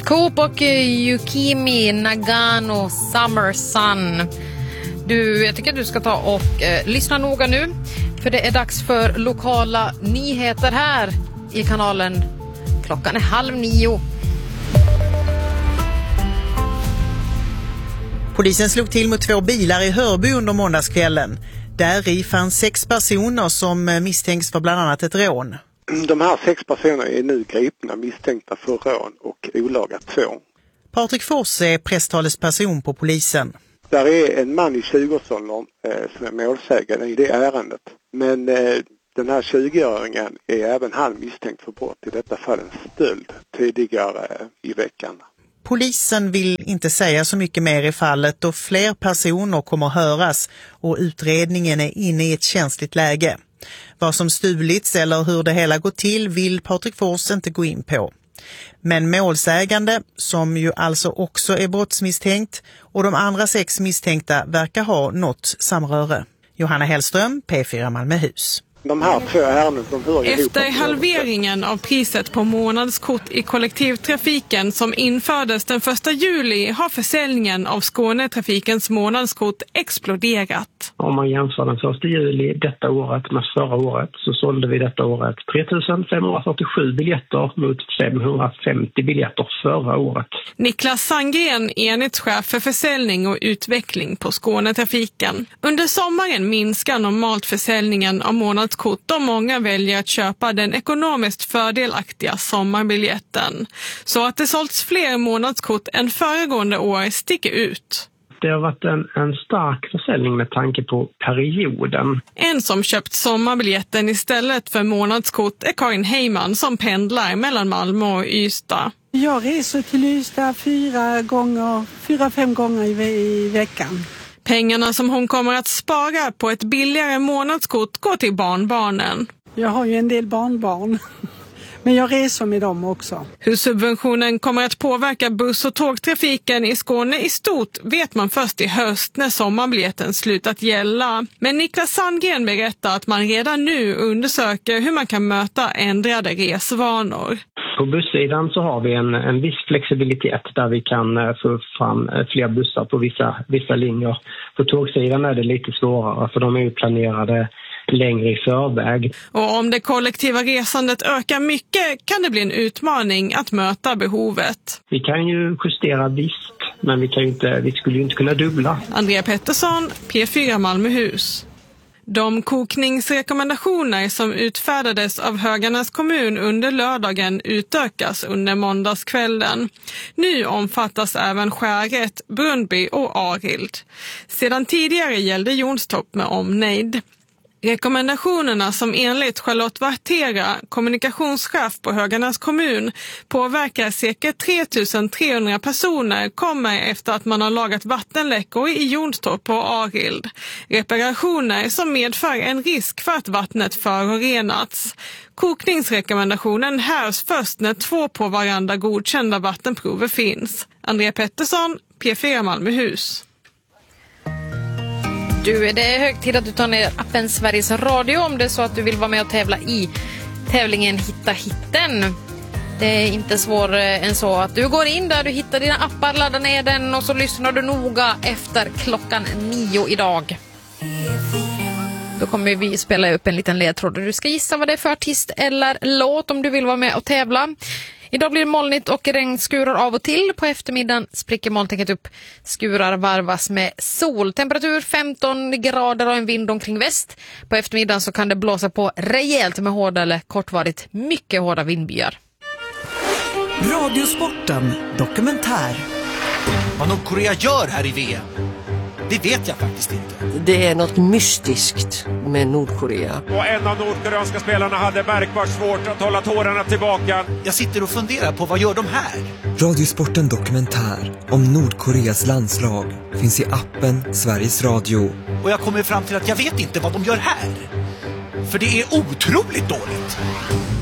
Coop och Yukimi Nagano Summer Sun. Jag tycker att du ska ta och lyssna noga nu. För det är dags för lokala nyheter här i kanalen. Klockan är 8:30. Polisen slog till mot 2 bilar i Hörby under måndagskvällen. Där fanns 6 personer som misstänks för bland annat ett rån. De här 6 personerna är nu gripna misstänkta för rån och olaga tvång. Patrik Fors är presstalesperson på polisen. Där är en man i 20-årsåldern som är målsägande i det ärendet. Men den här 20-åringen är även han misstänkt för brott, i detta fall en stöld tidigare i veckan. Polisen vill inte säga så mycket mer i fallet och fler personer kommer höras och utredningen är inne i ett känsligt läge. Vad som stulits eller hur det hela går till vill Patrik Fors inte gå in på. Men målsägande, som ju alltså också är brottsmisstänkt, och de andra 6 misstänkta verkar ha något samröre. Johanna Hellström, P4 Malmöhus. De här 2 ärenden som hör ihop. Efter halveringen av priset på månadskort i kollektivtrafiken som infördes den 1 juli har försäljningen av Skånetrafikens månadskort exploderat. Om man jämför den 1 juli detta året med förra året så sålde vi detta året 3547 biljetter mot 550 biljetter förra året. Niklas Sandgren, enhetschef för försäljning och utveckling på Skånetrafiken. Under sommaren minskar normalt försäljningen av månadskort då många väljer att köpa den ekonomiskt fördelaktiga sommarbiljetten. Så att det sålts fler månadskort än föregående år sticker ut. Det har varit en stark försäljning med tanke på perioden. En som köpt sommarbiljetten istället för månadskort är Karin Heyman som pendlar mellan Malmö och Ystad. Jag reser till Ystad 4-5 gånger i veckan. Pengarna som hon kommer att spara på ett billigare månadskort går till barnbarnen. Jag har ju en del barnbarn, men jag reser med dem också. Hur subventionen kommer att påverka buss- och tågtrafiken i Skåne i stort vet man först i höst när sommarbiljetten slutat gälla. Men Niklas Sandgren berättar att man redan nu undersöker hur man kan möta ändrade resvanor. På bussidan så har vi en viss flexibilitet där vi kan få fram fler bussar på vissa linjer. På tågsidan är det lite svårare för de är ju planerade längre i förväg. Och om det kollektiva resandet ökar mycket kan det bli en utmaning att möta behovet. Vi kan ju justera visst, men vi skulle ju inte kunna dubbla. Andrea Pettersson, P4 Malmöhus. De kokningsrekommendationer som utfärdades av Höganäs kommun under lördagen utökas under måndagskvällen. Nu omfattas även Skäret, Brunnby och Arild. Sedan tidigare gällde Jonstorp med omnejd. Rekommendationerna som enligt Charlotte Vartera, kommunikationschef på Höganäs kommun, påverkar cirka 3300 personer kommer efter att man har lagat vattenläckor i Jonstorp och Arild. Reparationer som medför en risk för att vattnet förorenats. Kokningsrekommendationen hävs först när 2 på varandra godkända vattenprover finns. Andrea Pettersson, P4 Malmöhus. Det är hög tid att du tar ner appen Sveriges Radio om det är så att du vill vara med och tävla i tävlingen Hitta hitten. Det är inte svårare än så att du går in där, du hittar dina appar, laddar ner den och så lyssnar du noga efter klockan 9 idag. Då kommer vi spela upp en liten ledtråd och du ska gissa vad det är för artist eller låt om du vill vara med och tävla. Idag blir det molnigt och regnskurar av och till. På eftermiddagen spricker molntäcket upp. Skurar varvas med sol. Temperatur 15 grader och en vind omkring väst. På eftermiddagen så kan det blåsa på rejält med hårda eller kortvarigt mycket hårda vindbyar. Radiosporten dokumentär. Vad Nordkorea gör här i VM, det vet jag faktiskt inte. Det är något mystiskt med Nordkorea. Och en av nordkoreanska spelarna hade märkbart svårt att hålla tårarna tillbaka. Jag sitter och funderar på vad gör de här? Radiosporten dokumentär om Nordkoreas landslag finns i appen Sveriges Radio. Och jag kommer fram till att jag vet inte vad de gör här. För det är otroligt dåligt.